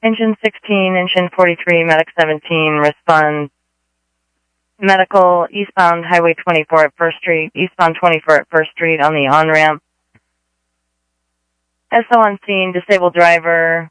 Engine 16, engine 43, medic 17, respond. Medical, eastbound Highway 24 at 1st Street, eastbound 24 at 1st Street on the on-ramp. SO on scene, disabled driver,